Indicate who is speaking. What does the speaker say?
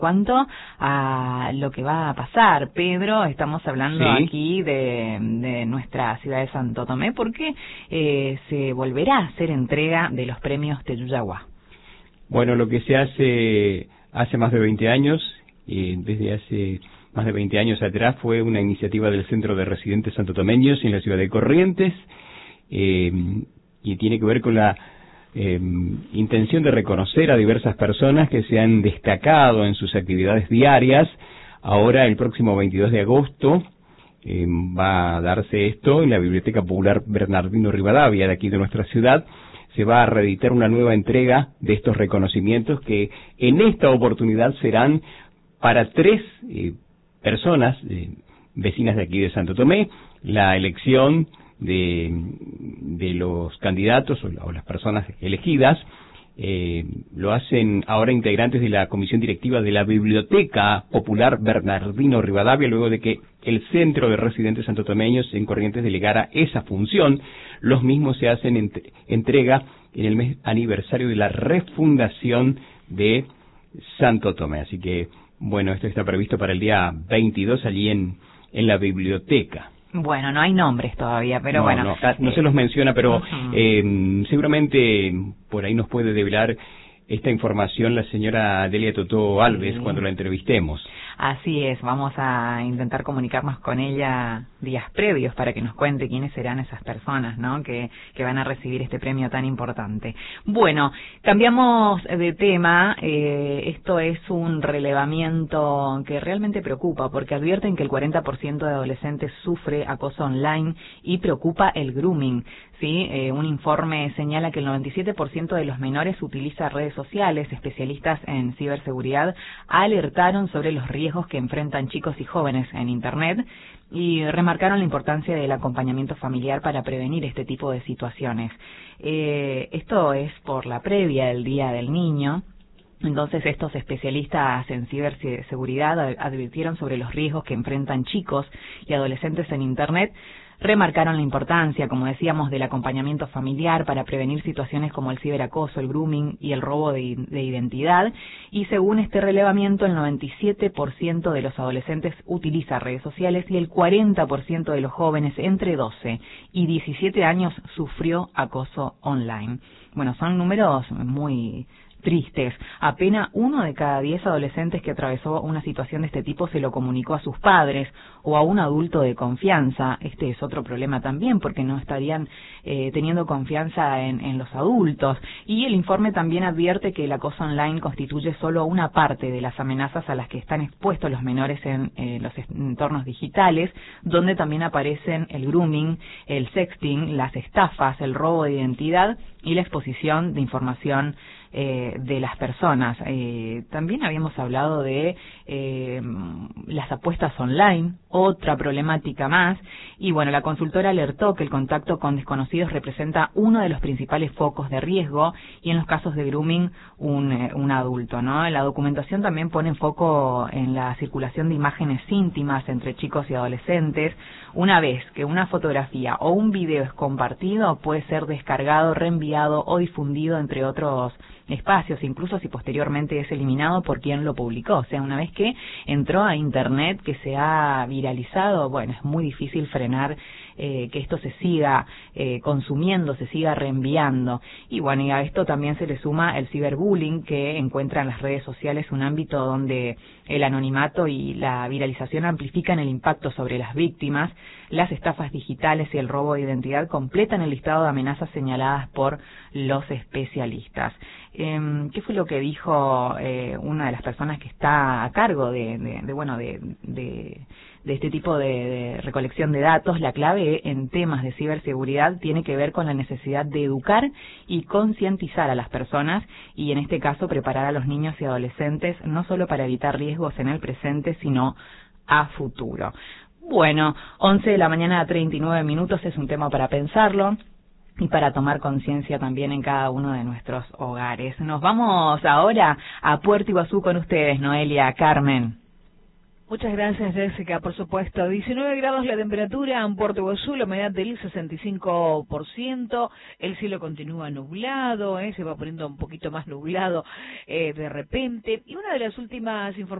Speaker 1: cuanto a lo que va a pasar, Pedro, estamos hablando aquí de nuestra ciudad de Santo Tomé, porque se volverá a hacer entrega de los premios Teyuyagua.
Speaker 2: Bueno, lo que se hace más de 20 años, desde hace más de 20 años atrás, fue una iniciativa del Centro de Residentes Santotomeños en la ciudad de Corrientes, y tiene que ver con la intención de reconocer a diversas personas que se han destacado en sus actividades diarias. Ahora, el próximo 22 de agosto, va a darse esto en la Biblioteca Popular Bernardino Rivadavia, de aquí de nuestra ciudad. Se va a reeditar una nueva entrega de estos reconocimientos que en esta oportunidad serán para 3 personas vecinas de aquí de Santo Tomé. La elección de los candidatos o las personas elegidas lo hacen ahora integrantes de la comisión directiva de la Biblioteca Popular Bernardino Rivadavia, luego de que el Centro de Residentes Santotomeños en Corrientes delegara esa función. Los mismos se hacen entrega en el mes aniversario de la refundación de Santo Tomé. Así que, bueno, esto está previsto para el día 22 allí en la biblioteca.
Speaker 1: Bueno, no hay nombres todavía, pero bueno.
Speaker 2: No se los menciona, pero seguramente por ahí nos puede develar esta información la señora Delia Totó Alves cuando la entrevistemos.
Speaker 1: Así es, vamos a intentar comunicarnos con ella días previos para que nos cuente quiénes serán esas personas, ¿no?, que van a recibir este premio tan importante. Bueno, cambiamos de tema. Esto es un relevamiento que realmente preocupa, porque advierten que el 40% de adolescentes sufre acoso online y preocupa el grooming. ¿Sí? Un informe señala que el 97% de los menores utiliza redes sociales. Especialistas en ciberseguridad alertaron sobre los riesgos que enfrentan chicos y jóvenes en Internet y remarcaron la importancia del acompañamiento familiar para prevenir este tipo de situaciones. Esto es por la previa del Día del Niño. Entonces, estos especialistas en ciberseguridad advirtieron sobre los riesgos que enfrentan chicos y adolescentes en Internet. Remarcaron la importancia, como decíamos, del acompañamiento familiar para prevenir situaciones como el ciberacoso, el grooming y el robo de identidad. Y según este relevamiento, el 97% de los adolescentes utiliza redes sociales y el 40% de los jóvenes entre 12 y 17 años sufrió acoso online. Bueno, son números muy tristes. Apenas 1 de cada 10 adolescentes que atravesó una situación de este tipo se lo comunicó a sus padres o a un adulto de confianza. Este es otro problema también, porque no estarían teniendo confianza en los adultos. Y el informe también advierte que el acoso online constituye solo una parte de las amenazas a las que están expuestos los menores en los entornos digitales, donde también aparecen el grooming, el sexting, las estafas, el robo de identidad y la exposición de información de las personas. También habíamos hablado de las apuestas online, otra problemática más, y bueno, la consultora alertó que el contacto con desconocidos representa uno de los principales focos de riesgo, y en los casos de grooming un adulto, ¿no? La documentación también pone foco en la circulación de imágenes íntimas entre chicos y adolescentes. Una vez que una fotografía o un video es compartido, puede ser descargado, reenviado o difundido entre otros espacios, incluso si posteriormente es eliminado por quien lo publicó. O sea, una vez que entró a Internet, que se ha viralizado, bueno, es muy difícil frenar que esto se siga consumiendo, se siga reenviando. Y bueno, y a esto también se le suma el ciberbullying, que encuentra en las redes sociales un ámbito donde el anonimato y la viralización amplifican el impacto sobre las víctimas. Las estafas digitales y el robo de identidad completan el listado de amenazas señaladas por los especialistas. ¿Qué fue lo que dijo una de las personas que está a cargo de este tipo de recolección de datos? La clave en temas de ciberseguridad tiene que ver con la necesidad de educar y concientizar a las personas, y en este caso preparar a los niños y adolescentes no solo para evitar riesgos en el presente, sino a futuro. Bueno, 11 de la mañana, 39 minutos, es un tema para pensarlo y para tomar conciencia también en cada uno de nuestros hogares. Nos vamos ahora a Puerto Iguazú con ustedes, Noelia, Carmen.
Speaker 3: Muchas gracias, Jessica, por supuesto. 19 grados la temperatura en Puerto Iguazú, la humedad del 65%, el cielo continúa nublado, se va poniendo un poquito más nublado de repente. Y una de las últimas informaciones